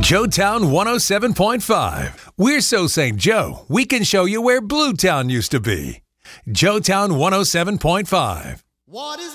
Joetown 107.5. We're so St. Joe, we can show you where Bluetown used to be. Joetown 107.5. What is